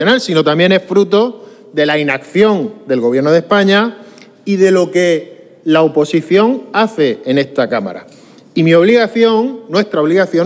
sino también es fruto de la inacción del Gobierno de España y de lo que la oposición hace en esta Cámara. Y mi obligación, nuestra obligación,